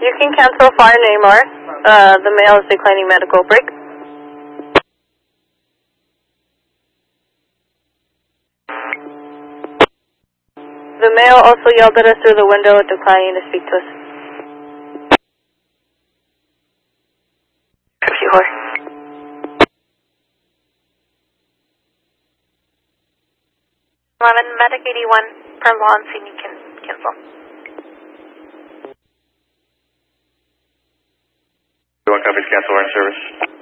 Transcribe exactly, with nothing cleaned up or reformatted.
You can cancel fire Neymar. Uh, the male is declining medical break. The male also yelled at us through the window, declining to speak to us. fifty-four. eleven, Medic eighty-one, per law and scene, you can cancel. One copies, cancel our service.